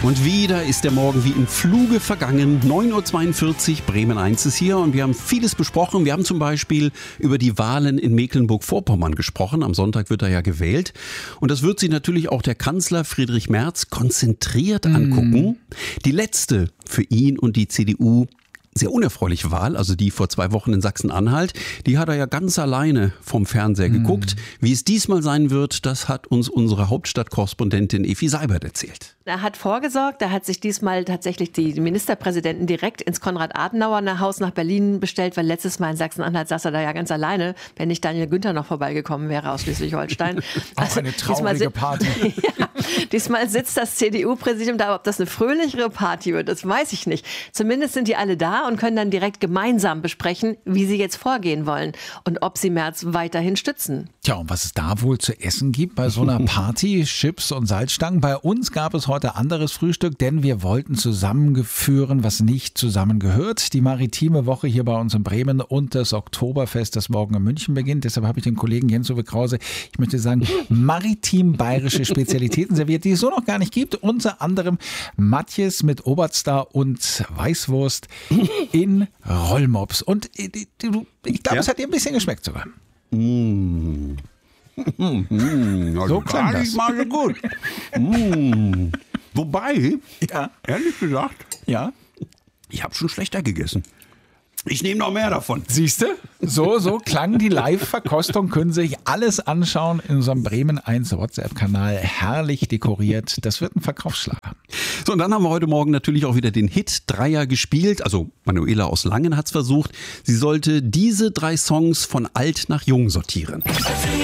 Und wieder ist der Morgen wie im Fluge vergangen. 9.42 Uhr, Bremen 1 ist hier und wir haben vieles besprochen. Wir haben zum Beispiel über die Wahlen in Mecklenburg-Vorpommern gesprochen. Am Sonntag wird er ja gewählt. Und das wird sich natürlich auch der Kanzler Friedrich Merz konzentriert angucken. Die letzte für ihn und die CDU sehr unerfreuliche Wahl, also die vor 2 Wochen in Sachsen-Anhalt, die hat er ja ganz alleine vom Fernseher geguckt. Wie es diesmal sein wird, das hat uns unsere Hauptstadtkorrespondentin Evi Seibert erzählt. Er hat vorgesorgt, er hat sich diesmal tatsächlich die Ministerpräsidenten direkt ins Konrad-Adenauer-Haus nach Berlin bestellt, weil letztes Mal in Sachsen-Anhalt saß er da ja ganz alleine, wenn nicht Daniel Günther noch vorbeigekommen wäre aus Schleswig-Holstein. Auch eine traurige Party. Ja, diesmal sitzt das CDU-Präsidium da, ob das eine fröhlichere Party wird, das weiß ich nicht. Zumindest sind die alle da und können dann direkt gemeinsam besprechen, wie sie jetzt vorgehen wollen und ob sie Merz weiterhin stützen. Tja, und was es da wohl zu essen gibt bei so einer Party, Chips und Salzstangen. Bei uns gab es heute anderes Frühstück, denn wir wollten zusammenführen, was nicht zusammengehört. Die maritime Woche hier bei uns in Bremen und das Oktoberfest, das morgen in München beginnt. Deshalb habe ich den Kollegen Jens-Uwe Krause, ich möchte sagen, maritim-bayerische Spezialitäten serviert, die es so noch gar nicht gibt. Unter anderem Matjes mit Oberstar und Weißwurst in Rollmops. Und ich glaube, es hat dir ein bisschen geschmeckt sogar. So klang das. Mal so gut. Wobei, ehrlich gesagt, ich habe schon schlechter gegessen. Ich nehme noch mehr davon. Siehst du? So klang die Live-Verkostung. Können Sie sich alles anschauen in unserem Bremen 1 WhatsApp-Kanal. Herrlich dekoriert. Das wird ein Verkaufsschlager. So, und dann haben wir heute Morgen natürlich auch wieder den Hit-Dreier gespielt. Also Manuela aus Langen hat es versucht. Sie sollte diese 3 Songs von alt nach jung sortieren.